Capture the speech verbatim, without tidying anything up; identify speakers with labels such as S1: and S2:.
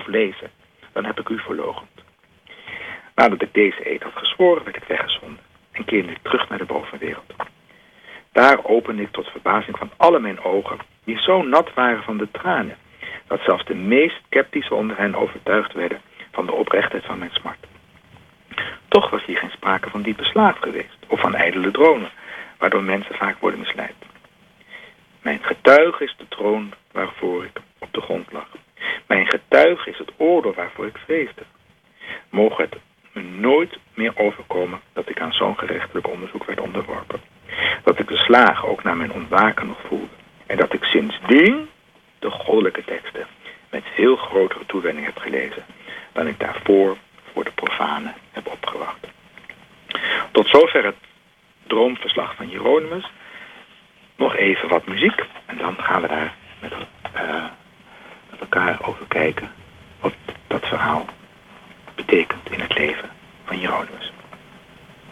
S1: lezen, dan heb ik u verloochend. Nadat ik deze eed had gezworen, werd ik weggezonden en keerde ik terug naar de bovenwereld. Daar opende ik tot verbazing van alle mijn ogen, die zo nat waren van de tranen, dat zelfs de meest sceptische onder hen overtuigd werden van de oprechtheid van mijn smart. Toch was hier geen sprake van diepe slaap geweest, of van ijdele dromen, waardoor mensen vaak worden misleid. Mijn getuige is de troon waarvoor ik op de grond lag. Mijn getuige is het oordeel waarvoor ik vreesde. Mogen het me nooit meer overkomen dat ik aan zo'n gerechtelijk onderzoek werd onderworpen. Dat ik de slagen ook na mijn ontwaken nog voelde. En dat ik sindsdien de goddelijke teksten met veel grotere toewijding heb gelezen dan ik daarvoor voor de profanen heb opgewacht. Tot zover het droomverslag van Hieronymus. Nog even wat muziek en dan gaan we daar met, uh, met elkaar over kijken wat dat verhaal betekent in het leven